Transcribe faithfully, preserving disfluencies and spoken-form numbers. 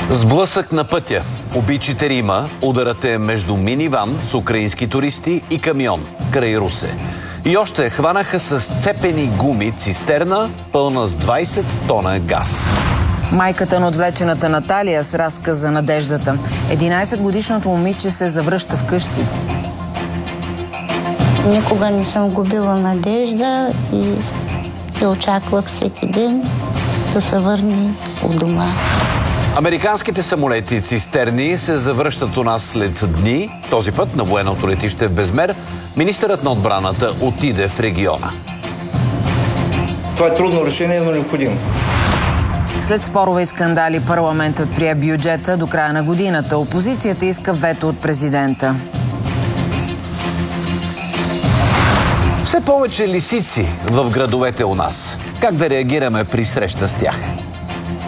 Сблъсък на пътя. Уби четирима. Ударът е между миниван с украински туристи и камион край Русе. И още хванаха с цепени гуми цистерна, пълна с двайсет тона газ. Майката на отвлечената Наталия с разказ за надеждата. единайсетгодишното момиче се завръща вкъщи. Никога не съм губила надежда и я очаквах всеки ден да се върне у дома. Американските самолети цистерни се завръщат у нас след дни. Този път на военното летище в Безмер министърът на отбраната отиде в региона. Това е трудно решение, но необходимо. След спорове и скандали парламентът прие бюджета до края на годината. Опозицията иска вето от президента. Все повече лисици в градовете у нас. Как да реагираме при среща с тях?